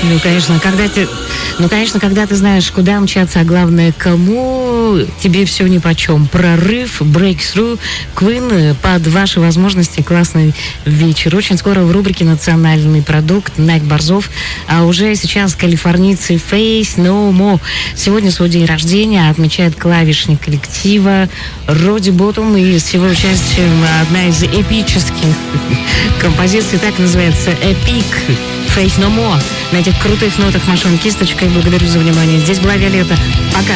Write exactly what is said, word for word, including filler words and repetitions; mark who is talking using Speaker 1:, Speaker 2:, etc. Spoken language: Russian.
Speaker 1: Ну, конечно, когда ты... Ну, конечно, когда ты знаешь, куда мчаться, а главное, кому, тебе все нипочем. Прорыв, breakthrough, Queen под ваши возможности. Классный вечер. Очень скоро в рубрике «Национальный продукт» Найк Борзов. А уже сейчас калифорнийцы Faith No More. Сегодня свой день рождения отмечает клавишник коллектива Роди Боттом. И с его участием одна из эпических композиций, так называется «Epic». Faith No More. На этих крутых нотах машем кисточкой. Благодарю за внимание. Здесь была Виолетта. Пока.